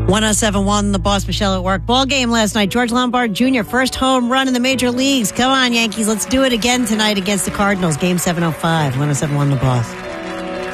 107.1, the Boss Michelle at Work. Ball game last night. George Lombard Jr., first home run in the major leagues. Come on, Yankees. Let's do it again tonight against the Cardinals. Game 7:05. 107.1, the Boss.